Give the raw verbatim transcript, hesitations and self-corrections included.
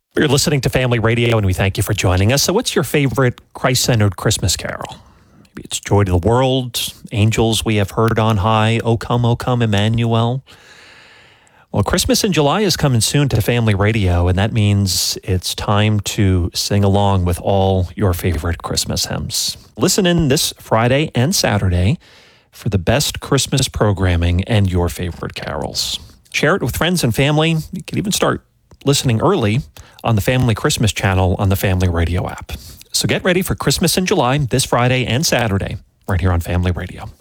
You're listening to Family Radio, and we thank you for joining us. So what's your favorite Christ-centered Christmas carol? Maybe it's Joy to the World, Angels We Have Heard on High, O Come, O Come, Emmanuel. Well, Christmas in July is coming soon to Family Radio, and that means it's time to sing along with all your favorite Christmas hymns. Listen in this Friday and Saturday for the best Christmas programming and your favorite carols. Share it with friends and family. You can even start listening early on the Family Christmas channel on the Family Radio app. So get ready for Christmas in July this Friday and Saturday right here on Family Radio.